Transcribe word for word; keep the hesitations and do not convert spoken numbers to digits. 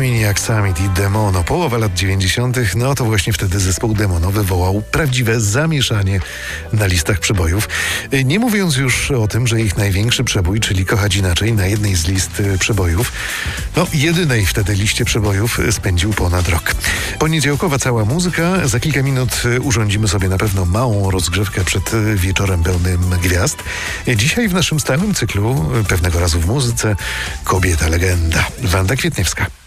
Kamień jak Summit i Demono. Połowa lat dziewięćdziesiątych. No to właśnie wtedy zespół Demono wywołał prawdziwe zamieszanie na listach przebojów. Nie mówiąc już o tym, że ich największy przebój, czyli Kochać Inaczej, na jednej z list przebojów, no jedynej wtedy liście przebojów, spędził ponad rok. Poniedziałkowa cała muzyka. Za kilka minut urządzimy sobie na pewno małą rozgrzewkę przed wieczorem pełnym gwiazd. Dzisiaj w naszym stałym cyklu Pewnego razu w muzyce kobieta legenda Wanda Kwietniewska.